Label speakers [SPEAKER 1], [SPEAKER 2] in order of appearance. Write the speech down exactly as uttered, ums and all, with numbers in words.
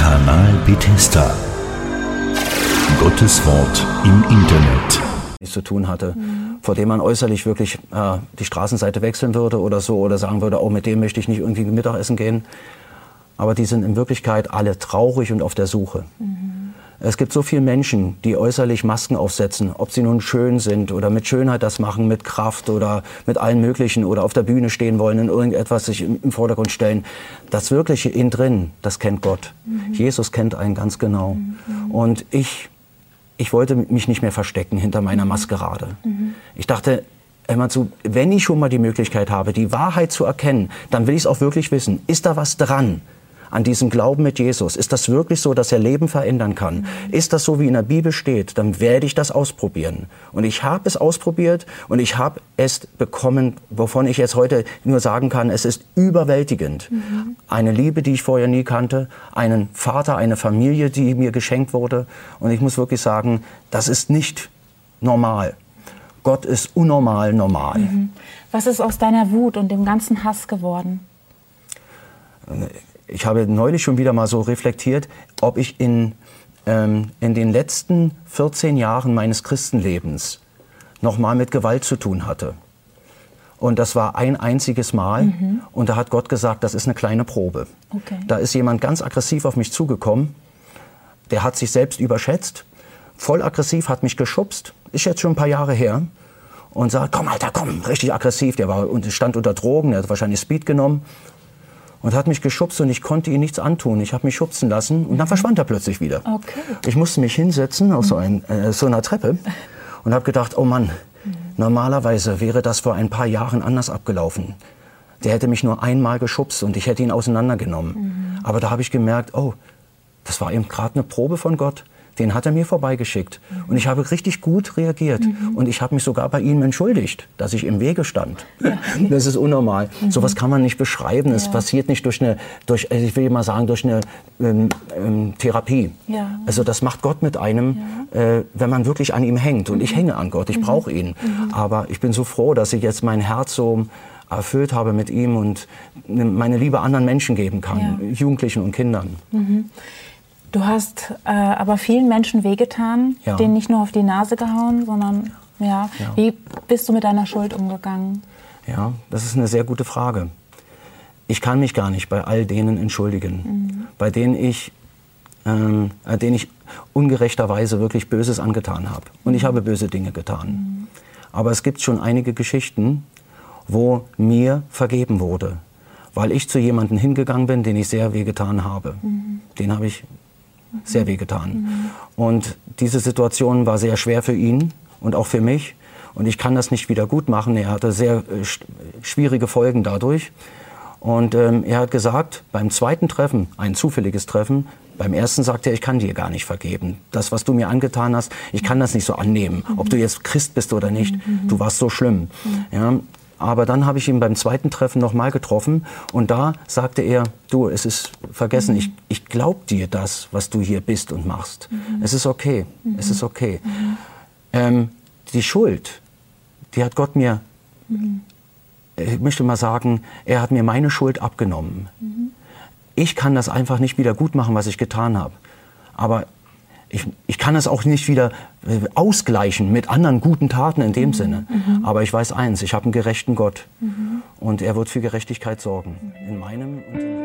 [SPEAKER 1] Kanal Bethesda. Gottes Wort im Internet.
[SPEAKER 2] Zu tun hatte, mhm. vor dem man äußerlich wirklich äh, die Straßenseite wechseln würde oder so oder sagen würde, oh, mit dem möchte ich nicht irgendwie Mittagessen gehen. Aber die sind in Wirklichkeit alle traurig und auf der Suche. Mhm. Es gibt so viele Menschen, die äußerlich Masken aufsetzen, ob sie nun schön sind oder mit Schönheit das machen, mit Kraft oder mit allen möglichen oder auf der Bühne stehen wollen und irgendetwas sich im, im Vordergrund stellen. Das Wirkliche innen drin, das kennt Gott. Mhm. Jesus kennt einen ganz genau. Mhm. Und ich Ich wollte mich nicht mehr verstecken hinter meiner Maskerade. Mhm. Ich dachte immer so, wenn ich schon mal die Möglichkeit habe, die Wahrheit zu erkennen, dann will ich es auch wirklich wissen. Ist da was dran an diesem Glauben mit Jesus? Ist das wirklich so, dass er Leben verändern kann? Mhm. Ist das so, wie in der Bibel steht? Dann werde ich das ausprobieren. Und ich habe es ausprobiert und ich habe es bekommen, wovon ich jetzt heute nur sagen kann, es ist überwältigend. Mhm. Eine Liebe, die ich vorher nie kannte, einen Vater, eine Familie, die mir geschenkt wurde. Und ich muss wirklich sagen, das ist nicht normal. Gott ist unnormal normal.
[SPEAKER 3] Mhm. Was ist aus deiner Wut und dem ganzen Hass geworden?
[SPEAKER 2] Ich habe neulich schon wieder mal so reflektiert, ob ich in, ähm, in den letzten vierzehn Jahren meines Christenlebens noch mal mit Gewalt zu tun hatte. Und das war ein einziges Mal. Mhm. Und da hat Gott gesagt, das ist eine kleine Probe. Okay. Da ist jemand ganz aggressiv auf mich zugekommen. Der hat sich selbst überschätzt. Voll aggressiv, hat mich geschubst. Ist jetzt schon ein paar Jahre her. Und sagt, komm Alter, komm, richtig aggressiv. Der war, und stand unter Drogen, der hat wahrscheinlich Speed genommen. Und hat mich geschubst und ich konnte ihm nichts antun. Ich habe mich schubsen lassen und dann verschwand er plötzlich wieder. Okay. Ich musste mich hinsetzen auf so, ein, äh, so einer Treppe und habe gedacht, oh Mann, normalerweise wäre das vor ein paar Jahren anders abgelaufen. Der hätte mich nur einmal geschubst und ich hätte ihn auseinandergenommen. Mhm. Aber da habe ich gemerkt, oh, das war eben gerade eine Probe von Gott. Den hat er mir vorbeigeschickt. Mhm. Und ich habe richtig gut reagiert. Mhm. Und ich habe mich sogar bei ihm entschuldigt, dass ich im Wege stand. Ja. Das ist unnormal. Mhm. Sowas kann man nicht beschreiben. Es ja. passiert nicht durch eine, durch, ich will mal sagen, durch eine ähm, ähm, Therapie. Ja. Also das macht Gott mit einem, ja. äh, wenn man wirklich an ihm hängt. Und mhm. ich hänge an Gott, ich mhm. brauche ihn. Mhm. Aber ich bin so froh, dass ich jetzt mein Herz so erfüllt habe mit ihm und meine Liebe anderen Menschen geben kann, ja. Jugendlichen und Kindern.
[SPEAKER 3] Mhm. Du hast äh, aber vielen Menschen wehgetan, ja. denen nicht nur auf die Nase gehauen, sondern ja. ja. Wie bist du mit deiner Schuld umgegangen?
[SPEAKER 2] Ja, das ist eine sehr gute Frage. Ich kann mich gar nicht bei all denen entschuldigen, mhm. bei denen ich, ähm, äh, denen ich ungerechterweise wirklich Böses angetan habe. Und ich habe böse Dinge getan. Mhm. Aber es gibt schon einige Geschichten, wo mir vergeben wurde, weil ich zu jemandem hingegangen bin, den ich sehr wehgetan habe. Mhm. Den habe ich sehr wehgetan. Mhm. Und diese Situation war sehr schwer für ihn und auch für mich. Und ich kann das nicht wieder gut machen. Er hatte sehr äh, schwierige Folgen dadurch. Und ähm, er hat gesagt, beim zweiten Treffen, ein zufälliges Treffen, beim ersten sagte er, ich kann dir gar nicht vergeben. Das, was du mir angetan hast, ich kann das nicht so annehmen. Mhm. Ob du jetzt Christ bist oder nicht, mhm. du warst so schlimm. Mhm. Ja, aber dann habe ich ihn beim zweiten Treffen noch mal getroffen und da sagte er, du, es ist vergessen, mhm. ich, ich glaube dir das, was du hier bist und machst. Mhm. Es ist okay, mhm. es ist okay. Mhm. Ähm, die Schuld, die hat Gott mir, mhm. ich möchte mal sagen, er hat mir meine Schuld abgenommen. Mhm. Ich kann das einfach nicht wieder gut machen, was ich getan habe. Aber Ich, ich kann es auch nicht wieder ausgleichen mit anderen guten Taten in dem mhm. Sinne. Mhm. Aber ich weiß eins, ich habe einen gerechten Gott. Mhm. Und er wird für Gerechtigkeit sorgen. In meinem und in